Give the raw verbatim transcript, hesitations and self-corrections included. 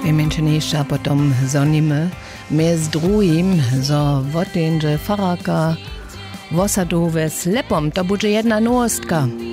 Menschen jeszcze potom zonimy, z drugim, zo wotenże faraka, wosadowe z lepom, to będzie jedna nowostka.